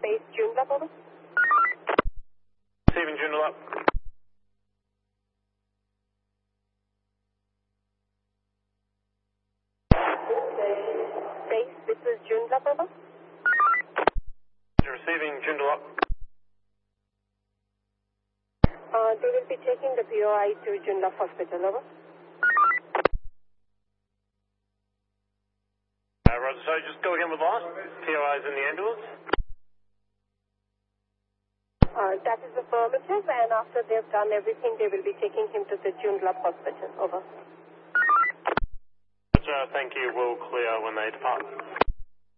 Base Joondalup, over. Receiving Joondalup. Base, this is Joondalup, over. Receiving Joondalup. They will be taking the POI to Joondalup Hospital, over. Roger, so just go again with last. POI's in the ambulance. That is affirmative, and after they've done everything, they will be taking him to the Joondalup Hospital, over. Roger, thank you. We'll clear when they depart.